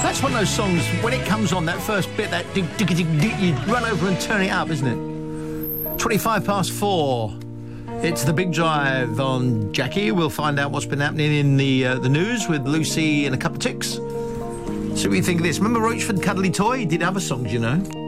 That's one of those songs, when it comes on, that first bit, that dig, dig, dig, dig, you run over and turn it up, isn't it? 4. It's The Big Drive on Jackie. We'll find out what's been happening in the news with Lucy and a couple of ticks. So what do you think of this? Remember Roachford Cuddly Toy? He did other songs, you know.